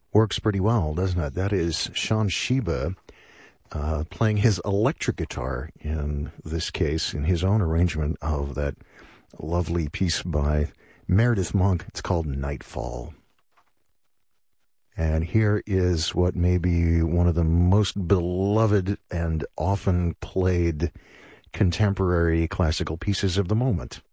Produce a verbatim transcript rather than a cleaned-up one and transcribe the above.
works pretty well, doesn't it? That is Sean Sheba uh, playing his electric guitar in this case, in his own arrangement of that lovely piece by Meredith Monk. It's called Nightfall. And here is what may be one of the most beloved and often played contemporary classical pieces of the moment.